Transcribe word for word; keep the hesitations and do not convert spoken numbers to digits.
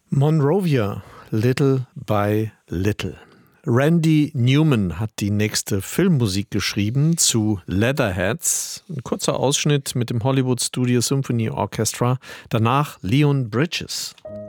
Monrovia, Little by Little. Randy Newman hat die nächste Filmmusik geschrieben zu Leatherheads. Ein kurzer Ausschnitt mit dem Hollywood Studio Symphony Orchestra. Danach Leon Bridges.